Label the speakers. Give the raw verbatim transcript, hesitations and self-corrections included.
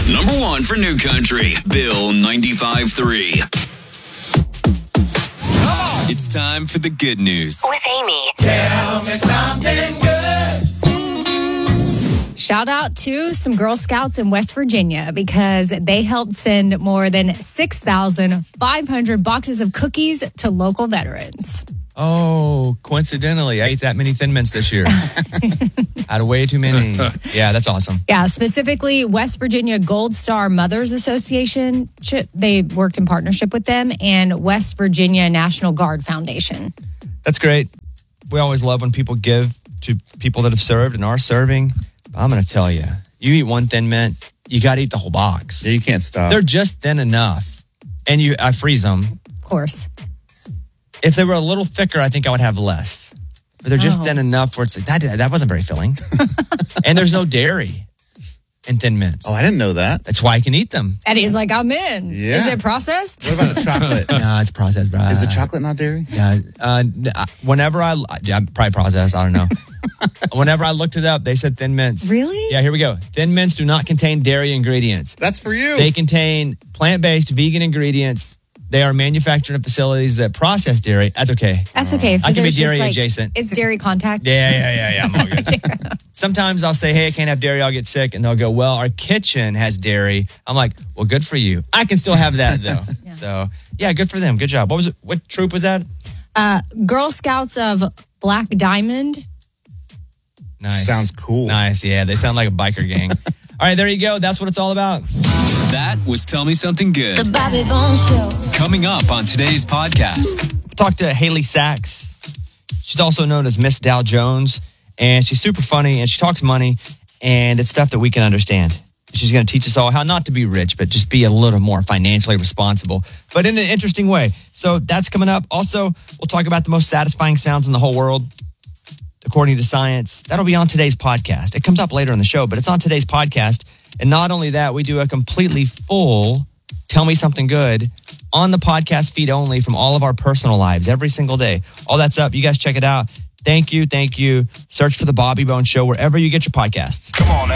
Speaker 1: Number one for New Country, Bill ninety-five three. It's time for the good news.
Speaker 2: With Amy.
Speaker 3: Tell me something good.
Speaker 4: Shout out to some Girl Scouts in West Virginia because they helped send more than six thousand five hundred boxes of cookies to local veterans.
Speaker 5: Oh, coincidentally, I ate that many Thin Mints this year. Out of way too many. Yeah, that's awesome.
Speaker 4: Yeah, specifically West Virginia Gold Star Mothers Association. They worked in partnership with them, and West Virginia National Guard Foundation.
Speaker 5: That's great. We always love when people give to people that have served and are serving. But I'm going to tell you, you eat one Thin Mint, you got to eat the whole box.
Speaker 6: Yeah, you can't stop.
Speaker 5: They're just thin enough. And you, I freeze them.
Speaker 4: Of course.
Speaker 5: If they were a little thicker, I think I would have less. But they're just
Speaker 4: oh.
Speaker 5: thin enough where it's like, that, that wasn't very filling. And there's no dairy in Thin Mints.
Speaker 6: Oh, I didn't know that.
Speaker 5: That's why I can eat them.
Speaker 4: And he's like, I'm in.
Speaker 6: Yeah.
Speaker 4: Is it processed?
Speaker 6: What about the chocolate?
Speaker 5: No, it's processed, bro.
Speaker 6: Is the chocolate not dairy?
Speaker 5: Yeah. Uh, whenever I, yeah, probably processed, I don't know. Whenever I looked it up, they said Thin Mints.
Speaker 4: Really?
Speaker 5: Yeah, here we go. Thin Mints do not contain dairy ingredients.
Speaker 6: That's for you.
Speaker 5: They contain plant-based vegan ingredients. They are manufactured in facilities that process dairy. That's okay.
Speaker 4: That's okay. If
Speaker 5: I can be
Speaker 4: there's just,
Speaker 5: dairy
Speaker 4: like,
Speaker 5: adjacent.
Speaker 4: It's dairy contact.
Speaker 5: Yeah, yeah, yeah, yeah. I'm all good. Sometimes I'll say, hey, I can't have dairy. I'll get sick. And they'll go, well, our kitchen has dairy. I'm like, well, good for you. I can still have that, though. yeah. So, yeah, good for them. Good job. What was it? What troop was that?
Speaker 4: Uh, Girl Scouts of Black Diamond.
Speaker 5: Nice.
Speaker 6: Sounds cool.
Speaker 5: Nice. Yeah, they sound like a biker gang. All right, there you go. That's what it's all about.
Speaker 1: That was Tell Me Something Good.
Speaker 2: The Bobby Bones Show.
Speaker 1: Coming up on today's podcast.
Speaker 5: We talked to Haley Sachs. She's also known as Miss Dow Jones, and she's super funny, and she talks money, and it's stuff that we can understand. She's going to teach us all how not to be rich, but just be a little more financially responsible, but in an interesting way. So that's coming up. Also, we'll talk about the most satisfying sounds in the whole world, according to science. That'll be on today's podcast. It comes up later in the show, but it's on today's podcast. And not only that, we do a completely full Tell Me Something Good on the podcast feed only from all of our personal lives every single day. All that's up. You guys check it out. Thank you. Thank you. Search for The Bobby Bones Show wherever you get your podcasts.
Speaker 3: Come on now.